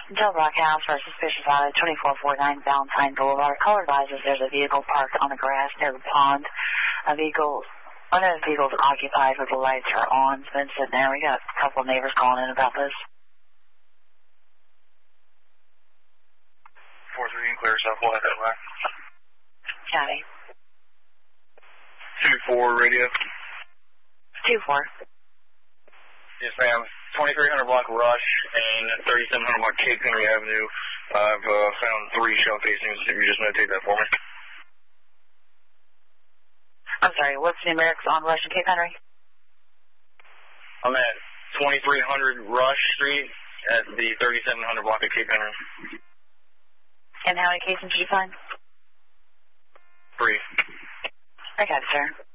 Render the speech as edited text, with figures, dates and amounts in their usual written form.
Del Rock House for suspicious value, 2449 Valentine Boulevard. Caller advises there's a vehicle parked on the grass near the pond. One of the vehicles occupied with the lights are on. It's been sitting there. We got a couple of neighbors calling in about this. 4-3 and clear southwest that way. County. 2-4 radio. 2-4. Yes, ma'am. 2300 block Rush and 3700 block Cape Henry Avenue. I've found 3 shell casings. If you just notate that for me. I'm sorry, what's the numerics on Rush and Cape Henry? I'm at 2300 Rush Street at the 3700 block of Cape Henry. And how many casings did you find? 3. I got it, sir.